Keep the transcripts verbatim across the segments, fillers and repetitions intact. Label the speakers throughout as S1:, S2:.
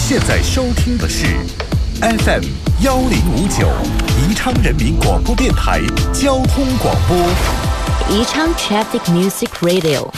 S1: 现在收听的是 F M 幺零五九宜昌人民广播电台交通广播。
S2: 宜昌 Traffic Music Radio。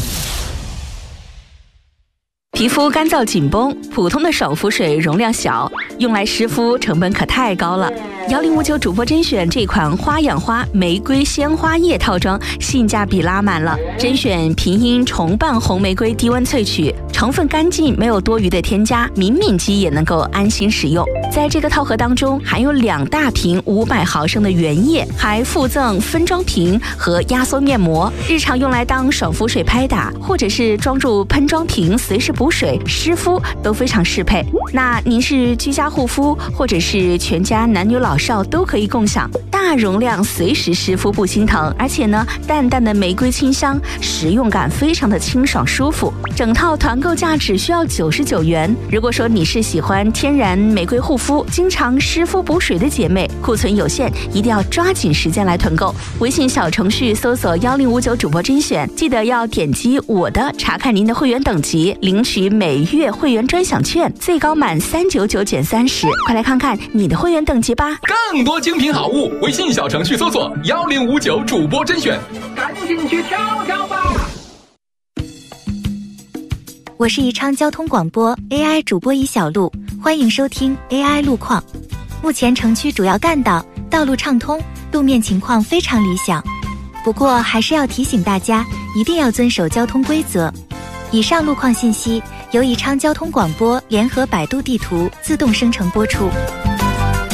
S3: 皮肤干燥紧绷，普通的爽肤水容量小，用来湿敷成本可太高了。幺零五九主播甄选这款花养花玫瑰鲜花液套装，性价比拉满了。甄选平阴重瓣红玫瑰低温萃取，成分干净，没有多余的添加，敏敏肌也能够安心使用。在这个套盒当中，含有两大瓶五百毫升的原液，还附赠分装瓶和压缩面膜，日常用来当爽肤水拍打，或者是装入喷装瓶随时补水湿敷都非常适配。那您是居家护肤，或者是全家男女老少都可以共享，大容量随时湿敷不心疼，而且呢，淡淡的玫瑰清香，实用感非常的清爽舒服。整套团购价只需要九十九元。如果说你是喜欢天然玫瑰护肤，经常湿敷补水的姐妹，库存有限，一定要抓紧时间来囤购。微信小程序搜索幺零五九主播甄选，记得要点击我的查看您的会员等级，领取每月会员专享券，最高满三九九减三十。快来看看你的会员等级吧！
S4: 更多精品好物，微信小程序搜索幺零五九主播甄选，赶紧去挑挑吧！
S5: 我是宜昌交通广播 A I 主播宜小璐，欢迎收听 A I 路况。目前城区主要干道道路畅通，路面情况非常理想。不过还是要提醒大家，一定要遵守交通规则。以上路况信息由宜昌交通广播联合百度地图自动生成播出。